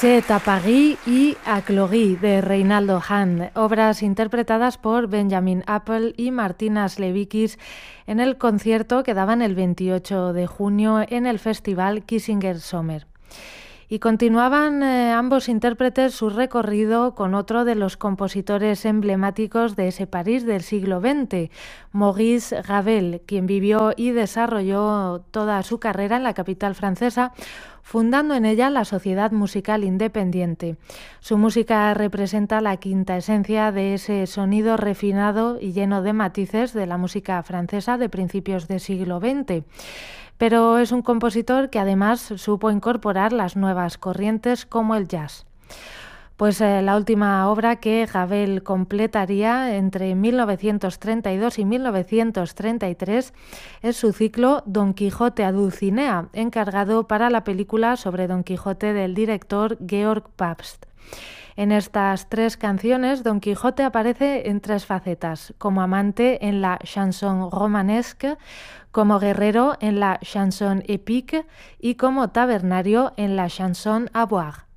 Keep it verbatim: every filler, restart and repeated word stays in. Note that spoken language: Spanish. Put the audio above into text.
C'est à Paris y à Clory de Reinaldo Hahn, obras interpretadas por Benjamin Apple y Martina Slevikis en el concierto que daban el veintiocho de junio en el festival Kissinger Sommer. Y continuaban eh, ambos intérpretes su recorrido con otro de los compositores emblemáticos de ese París del siglo veinte, Maurice Ravel, quien vivió y desarrolló toda su carrera en la capital francesa, fundando en ella la Sociedad Musical Independiente. Su música representa la quinta esencia de ese sonido refinado y lleno de matices de la música francesa de principios del siglo veinte. Pero es un compositor que además supo incorporar las nuevas corrientes como el jazz. Pues eh, la última obra que Ravel completaría entre mil novecientos treinta y dos y mil novecientos treinta y tres es su ciclo Don Quijote a Dulcinea, encargado para la película sobre Don Quijote del director Georg Pabst. En estas tres canciones, Don Quijote aparece en tres facetas, como amante en la chanson romanesque, como guerrero en la chanson épique y como tabernario en la chanson à boire.